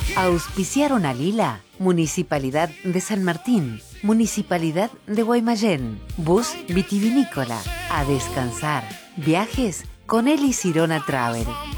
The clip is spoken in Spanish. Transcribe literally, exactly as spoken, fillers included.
Auspiciaron a Lila, Municipalidad de San Martín, Municipalidad de Guaymallén, Bus Vitivinícola. A descansar. Viajes con Eli Sirona Travel.